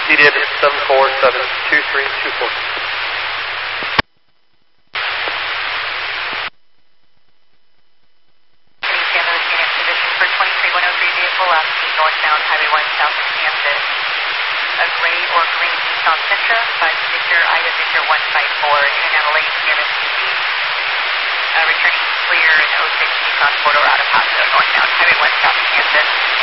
CDM is 7472324. For 23103 vehicle, asking northbound Highway 1 south of Kansas. A gray or green Nissan Sentra, 5 Ida Victor 154, in and out of lane near MCD. Returning clear in 06 Nissan 4-door out of Paso, northbound Highway 1 south of Kansas.